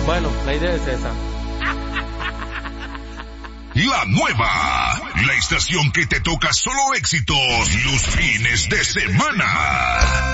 Bueno, la idea es esa. La nueva, la estación que te toca solo éxitos los fines de semana.